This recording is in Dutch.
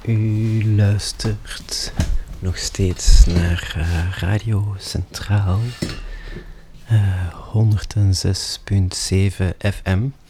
U luistert nog steeds naar Radio Centraal 106.7 FM.